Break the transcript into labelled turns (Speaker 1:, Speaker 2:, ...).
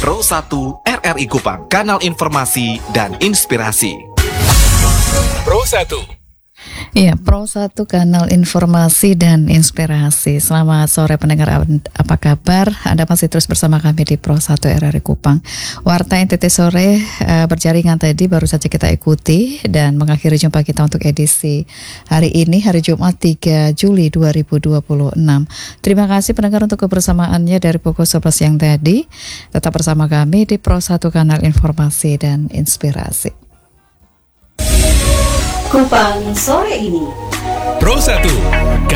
Speaker 1: Pro 1 RRI Kupang, kanal informasi dan inspirasi. Pro 1.
Speaker 2: Iya, Pro 1 kanal informasi dan inspirasi. Selamat sore pendengar, apa kabar? Anda masih terus bersama kami di Pro 1 RRI Kupang. Warta NTT sore berjaringan tadi baru saja kita ikuti dan mengakhiri jumpa kita untuk edisi hari ini, hari Jumat 3 Juli 2026. Terima kasih pendengar untuk kebersamaannya dari pukul 11 siang tadi. Tetap bersama kami di Pro 1 kanal informasi dan inspirasi.
Speaker 3: Kupang sore ini.
Speaker 1: Pro 1.